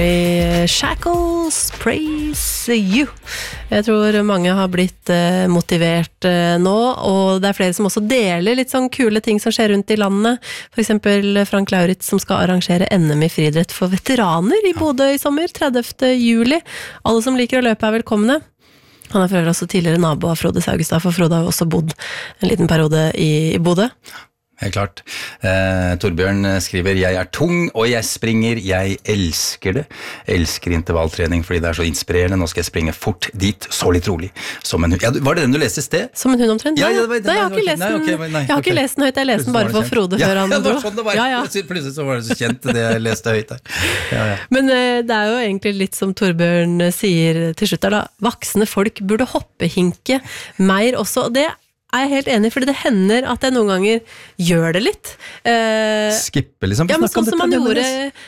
Shackles, praise you. Jeg tror mange har blitt motivert nå, og det flere som også deler litt sånn kule ting som skjer rundt i landet. For eksempel Frank Lauritz som skal arrangere NM i friidrett for veteraner i Bodø i sommer, 30. juli. Alle som liker å løpe velkomne. Han for øvrig også tidligere nabo av Frode Saugestad, for Frode har jo også bodd en liten periode i Bodø. Helt klart. Torbjørn skriver, jeg tung, og jeg springer, jeg elsker det. Elsker intervalltrening, fordi det så inspirerende. Nå skal jeg springe fort dit, så litt rolig. Som en hund. Ja, var det den du leste I sted? Som en hund omtrent? Ja, jeg har ikke lest den. Jeg har ikke lest den høyt, jeg leste den bare for Frode før han dro. Ja, det var sånn det var. Ja. Plutselig så var det så kjent det jeg leste høyt der. Ja. Men det jo egentlig litt som Torbjørn sier til slutt, da. Voksne folk burde hoppehinke mer også, og det jeg helt enig, fordi det hender at jeg noen ganger gjør det litt. Skippe liksom? Ja, men sånn som man gjorde...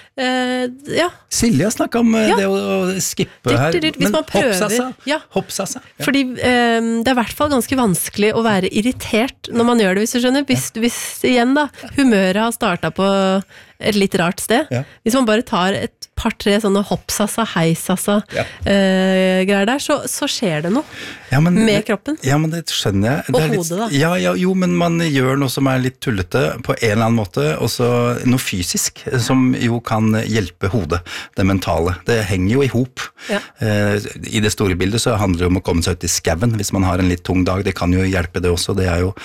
ja. Silje har snakket om det å skippe her. Hvis man prøver... Hoppsassa. Ja. Fordi det I hvert fall ganske vanskelig å være irritert når man gjør det, hvis du skjønner. Hvis igjen da, humøret har startet på et litt rart sted. Ja. Hvis man bare tar et par-tre sånne hoppsassa, heisassa greier der, så skjer det noe med kroppen. Ja, men det skjønner jeg. Og hodet da. Jo, men man gjør noe som litt tullete på en eller annen måte, og så noe fysisk som jo kan hjelpe hodet, det mentale. Det henger jo I hop. Ja. I det store bildet så handler det om å komme seg ut I skaven hvis man har en litt tung dag. Det kan jo hjelpe det også. Det jo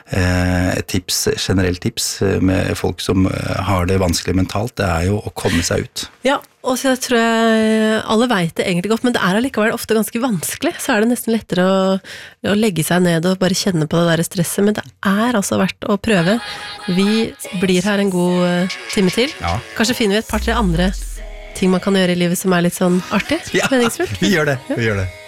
et tips, generelt tips med folk som har det vanskelig mentalt, det jo å komme seg ut. Ja, og så tror jeg alle vet det egentlig godt, men det allikevel ofte ganske vanskelig, så det nesten lettere å legge seg ned og bare kjenne på det der stresset, men det altså verdt å prøve. Vi blir her en god time til. Ja. Kanskje finner vi et par-tre andre ting man kan gjøre I livet som litt sånn artig, meningsfullt. Vi gjør det.